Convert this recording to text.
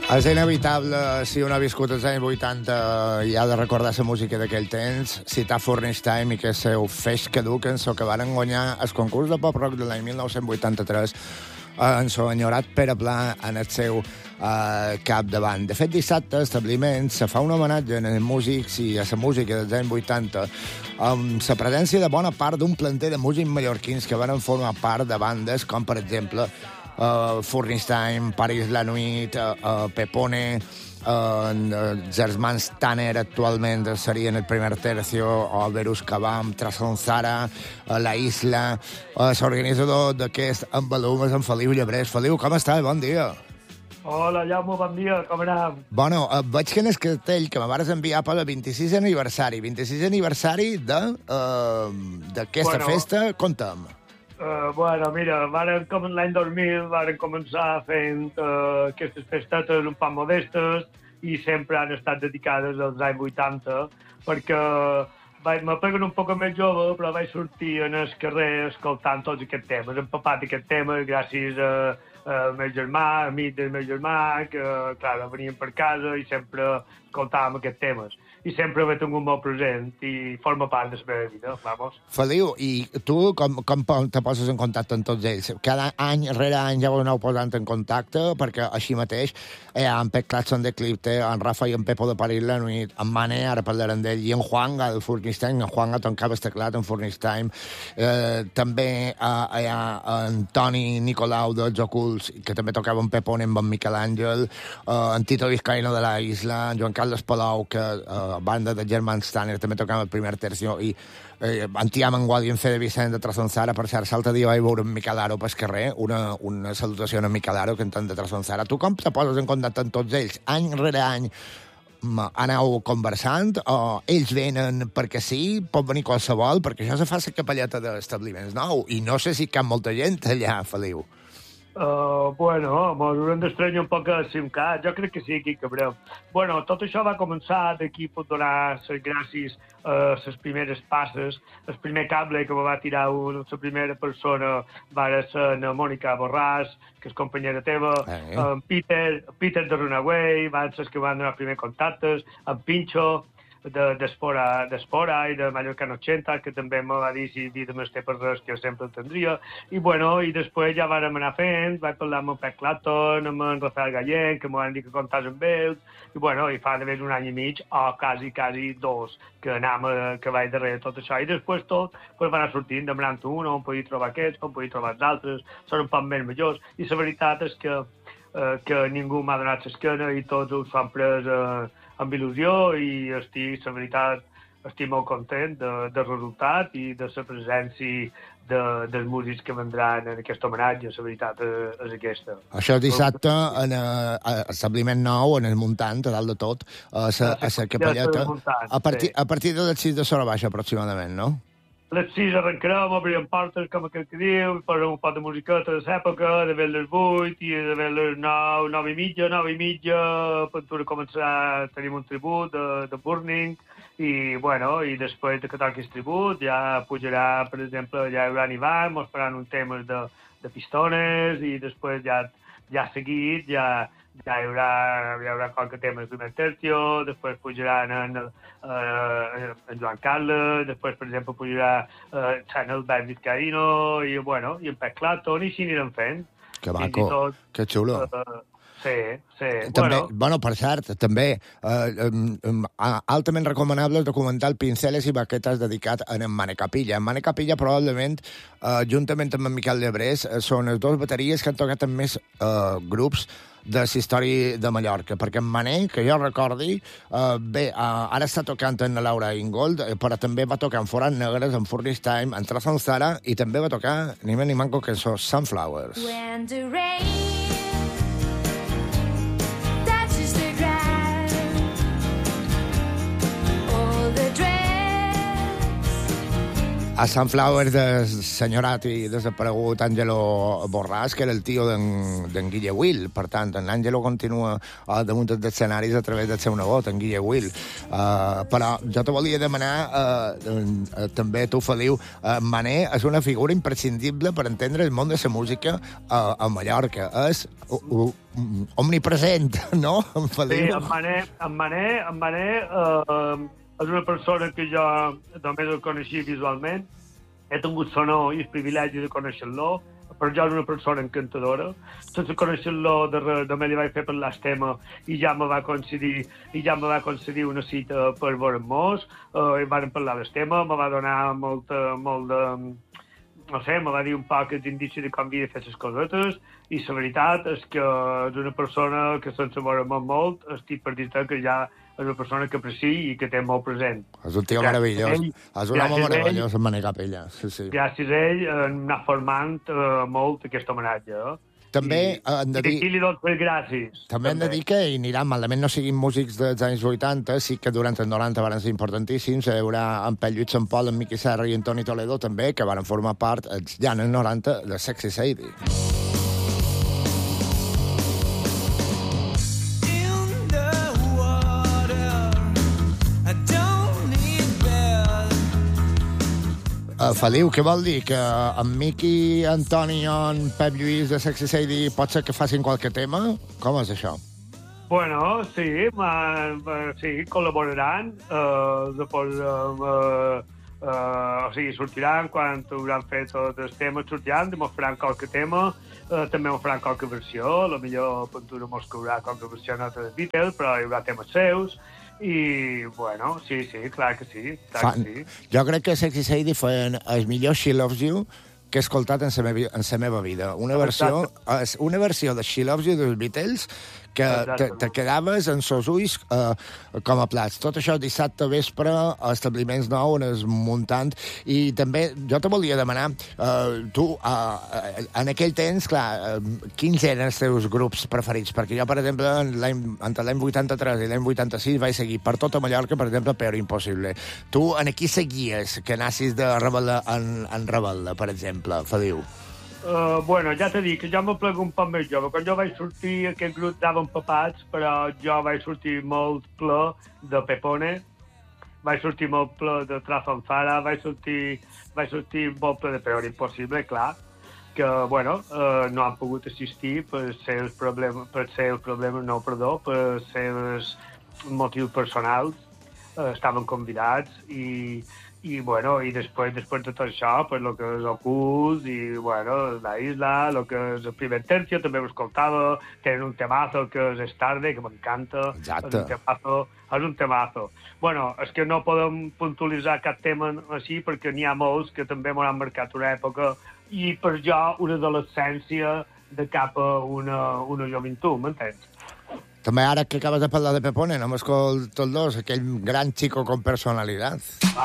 És inevitable, si un ha viscut els anys 80 i ha de recordar la música d'aquell temps, citar Furnish Time i que seu Feix que du, cançó que varen guanyar el concurs de pop-rock de l'any 1983 en so enyorat Pere Pla en el seu capdavant. De fet, dissabte, a establiment, se fa un homenatge als músics i a la música dels anys 80 amb la presència de bona part d'un planter de músics mallorquins que van formar part de bandes com, per exemple, Furnish Time, Paris la Nuit, Pepone, els germans Tanner actualment serien el primer tercio, o Verus Kabam, Trasonzara, La Isla. L'organitzador d'aquest envolum és en Feliu Llebrés. Feliu, com estàs? Bon dia. Hola, Jaume, bon dia, com anem? Bueno, veig que en el cartell que me vas enviar per el 26 aniversari d'aquesta festa, conta'm. Bueno, mira, com l'any 2000 varen començar fent aquestes festetes un poc modestes i sempre han estat dedicades als anys 80, perquè me peguen un poc més jove, però vaig sortir en el carrer escoltant tots aquests temes, empapat d'aquests temes gràcies al meu germà, amic del meu germà, que, clar, venien per casa i sempre escoltàvem aquests temes. I sempre m'he tingut molt present i forma part de la meva vida, vamos. Feliu, i tu com te poses en contacte amb tots ells? Cada any, rere any, ja ho aneu posant en contacte, perquè així mateix en Pep Clatson de Clipte, en Rafa i en Pepo de París la Nuit, en Mane, ara parlarem d'ell, i en Juanga del Furnish Time, en Juanga toncava el teclat en Furnish Time, també hi ha en Toni Nicolau dels Ocults, que també tocava en Pepone amb en Miquel Àngel, en Tito Vizcaíno de la Isla, en Joan Carles Palau, que banda de germans Tanner, també tocava el primer tercio, i en Tiam en Guadi i en Fede Vicent de Trasonzara. Per cert, l'altre dia vaig veure en Miquel Aro pel carrer, una salutació a Miquel Aro, cantant de Trasonzara. Tu com te poses en contacte amb tots ells? Any rere any aneu conversant, o ells venen perquè sí, pot venir qualsevol, perquè això se fa la capelleta d'establiments nou, i no sé si cap molta gent allà, Feliu. Bueno, mos haurem d'estranyar un poc el Simcat. Jo crec que sí, aquí cabrem. Bueno, tot això va començar d'aquí pot donar les gràcies a les primeres passes. El primer cable que me va tirar la primera persona va ser la Mònica Borràs, que és companyera teva, en Peter de Runaway, van ser els que van donar primer contactes, en Pincho, d'Espora i de Mallorca 80, que també me va dir si vida més té per res, que jo sempre el tindria. I bueno, i després ja vàrem anar fent, vaig parlar amb en Pep Clapton, amb en Rafael Gallén, que m'ho van dir que contàs amb ells, i bueno, i fa només un any i mig, o quasi dos, que vaig darrere tot això. I després tot va anar sortint, demanant un, on podia trobar aquests, on podia trobar els altres, són un poc més majors, i la veritat és que ningú m'ha donat l'esquena i tots ho s'han pres amb il·lusió, i la veritat, estic molt content del resultat i de la presència dels músics que vendran en aquest homenatge. La veritat és aquesta. Això dissabte en l'establiment nou, en el muntant, a dalt de tot, a la capelleta, a partir de les 6 de l'hora baixa, aproximadament, no? A les 6 arrencarem, obrirem portes, com aquell que diu, farem un pot de musiqueta de l'època, de ver les 8 i de ver les 9 i mitja, per començar a tenir un tribut de Burning, i bueno, i després de que toquis tribut ja pujarà, per exemple, ja hi haurà Ivan, mos faran un tema de Pistones, i després ja seguit, ja hi haurà qualque tema del primer tercio, després pujaran en Joan Carles, després, per exemple, pujarà el Pep Vizcaíno, i bueno, i en Pep Clapton, i així anirem fent. Que maco, que xulo. Sí. També, bueno, per cert, també altament recomanable el documental Pinceles i baquetes dedicat a en Mane Capilla. En Mane Capilla probablement, juntament amb en Miquel Llebrés, són les dues bateries que han tocat amb més grups de la història de Mallorca, perquè en Mane, que jo recordi, ara està tocant en Laura Ingold, però també va tocar en Forats Negres, en Furnish Time, en Trasonzara, i també va tocar, ni més ni manco, que són Sunflowers. When the rain A Sunflower senyorat i desaparegut Àngelo Borràs, que era el tio d'en Guille Will. Per tant, en Àngelo continua damunt dels escenaris a través del seu nebot, en Guille Will. Però jo te volia demanar, també tu, Feliu, Mané és una figura imprescindible per entendre el món de la música a Mallorca. És omnipresent, no, en Feliu? Sí, en Mané és una persona que jo només el coneixia visualment. He tingut l'honor i el privilegi de conèixer-lo, però jo és una persona encantadora. Sense conèixer-lo, només li vaig fer parlar el tema i ja me va concedir una cita per veure'ns. I vam parlar del tema, me va donar molt de... No sé, me va dir un poc d'indici de com havia de fer les cosetes, i la veritat és que és una persona que sense veure'm molt estic per dir que ja és una persona que aprecia i que té molt present. És un tio meravellós. És un home meravellós, en Mané Capella. Sí. Gràcies a ell m'ha formant molt aquest homenatge. També hem de dir... I li dono les gràcies. També hem de dir que hi aniran, malament no siguin músics dels anys 80, sí que durant els 90 van ser importantíssims. Hi haurà en Pep Lluís, en Pol, en Miqui Serra i en Toni Toledo també, que van formar part ja en els 90 de Sexy Sadie. Feliu, què vol dir? Que en Miqui, en Toni o en Pep Lluís de Sexy Sadie pot ser que facin qualque tema? Com és això? Bueno, sí, sí, col·laboraran. O sigui, sortiran quan hauran fet tots els temes, sortiran, mos faran qualque tema, també mos faran qualque versió, potser Pintura mos caurà qualque versió no dels Beatles, però hi haurà temes seus. I, bueno, sí, clar que sí. Jo crec que Sexy Sadie feien el millor She Loves You que he escoltat en la meva vida. Una versió de She Loves You dels Beatles que te quedaves en sos ulls com a plats. Tot això dissabte vespre a establiments nou on es muntant. I també jo te volia demanar, tu, en aquell temps, clar, quins eren els teus grups preferits? Perquè jo, per exemple, entre l'any 83 i l'any 86 vaig seguir per tota Mallorca, per exemple, Pero Impossible. Tu, en qui seguies que anessis de rebel·la en rebel·la, per exemple, Feliu? Bueno, ja t'he dit que jo me plego un poc més jove. Quan jo vaig sortir, aquest grup estava empapats, però jo vaig sortir molt ple de Pepone, vaig sortir molt ple de Trafanfara, vaig sortir molt ple de Pero Impossible, clar, que, bueno, no han pogut assistir per ser els motius personals. Estaven convidats i bueno, i després de tot això, pues lo que és Ocus i, bueno, la Isla, lo que és el primer tercio, també ho escoltava, tenen un temazo que és Tarde, que m'encanta. Exacte. És un temazo. Bueno, és que no podem puntualitzar cap tema així perquè n'hi ha molts que també m'han marcat una època i per jo una adolescència de cap a una joventut, m'entens? També ara que acabes de parlar de Pepone, no m'escolto els dos, aquell gran chico con personalitat.